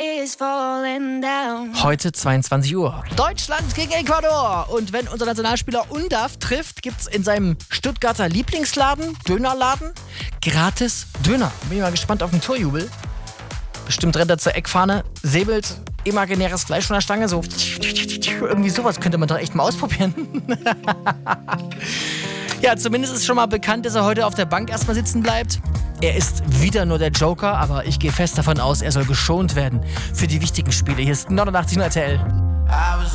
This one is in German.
is falling down. Heute 22 Uhr. Deutschland gegen Ecuador. Und wenn unser Nationalspieler Undav trifft, gibt's in seinem Stuttgarter Lieblingsladen, Dönerladen, gratis Döner. Bin ich mal gespannt auf den Torjubel. Bestimmt rennt er zur Eckfahne, säbelt imaginäres Fleisch von der Stange. So irgendwie sowas könnte man doch echt mal ausprobieren. Ja, zumindest ist schon mal bekannt, dass er heute auf der Bank erstmal sitzen bleibt. Er ist wieder nur der Joker, aber ich gehe fest davon aus, er soll geschont werden für die wichtigen Spiele. Hier ist 89 RTL.